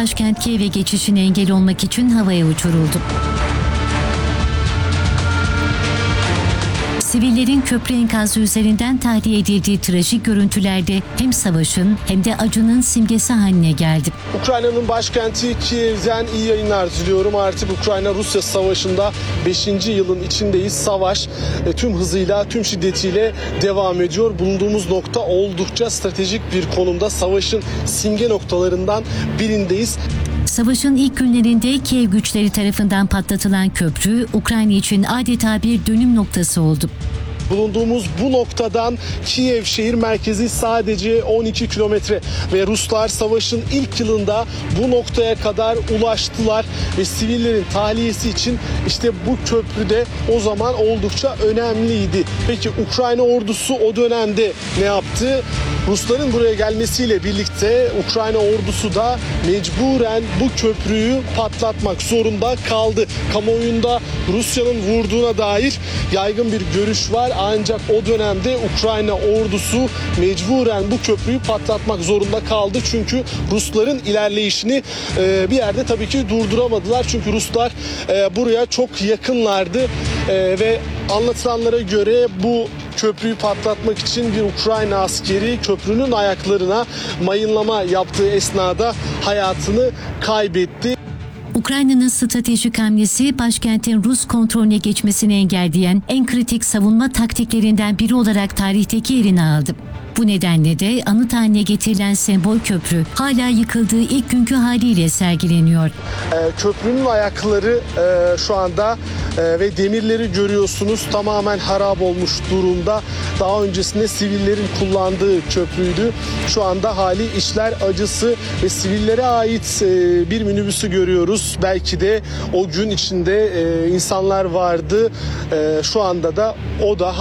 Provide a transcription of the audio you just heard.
başkent Kiev'e geçişine engel olmak için havaya uçuruldu. Sivillerin köprü enkazı üzerinden tahliye edildiği trajik görüntülerde hem savaşın hem de acının simgesi haline geldi. Ukrayna'nın başkenti Kiev'den iyi yayınlar diliyorum. Artık Ukrayna-Rusya savaşında 5. yılın içindeyiz. Savaş tüm hızıyla, tüm şiddetiyle devam ediyor. Bulunduğumuz nokta oldukça stratejik bir konumda. Savaşın simge noktalarından birindeyiz. Savaşın ilk günlerinde Kiev güçleri tarafından patlatılan köprü, Ukrayna için adeta bir dönüm noktası oldu. Bulunduğumuz bu noktadan Kiev şehir merkezi sadece 12 kilometre ve Ruslar savaşın ilk yılında bu noktaya kadar ulaştılar ve sivillerin tahliyesi için işte bu köprüde o zaman oldukça önemliydi. Peki Ukrayna ordusu o dönemde ne yaptı? Rusların buraya gelmesiyle birlikte Ukrayna ordusu da mecburen bu köprüyü patlatmak zorunda kaldı. Kamuoyunda Rusya'nın vurduğuna dair yaygın bir görüş var. Ancak o dönemde Ukrayna ordusu mecburen bu köprüyü patlatmak zorunda kaldı. Çünkü Rusların ilerleyişini bir yerde tabii ki durduramadılar. Çünkü Ruslar buraya çok yakınlardı ve anlatılanlara göre bu köprüyü patlatmak için bir Ukrayna askeri köprünün ayaklarına mayınlama yaptığı esnada hayatını kaybetti. Ukrayna'nın stratejik hamlesi başkentin Rus kontrolüne geçmesini engelleyen en kritik savunma taktiklerinden biri olarak tarihteki yerini aldı. Bu nedenle de anıt haline getirilen sembol köprü hala yıkıldığı ilk günkü haliyle sergileniyor. Köprünün ayakları şu anda ve demirleri görüyorsunuz tamamen harap olmuş durumda. Daha öncesinde sivillerin kullandığı köprüydü. Şu anda hali işler acısı ve sivillere ait bir minibüsü görüyoruz. Belki de o gün içinde insanlar vardı. Şu anda da o da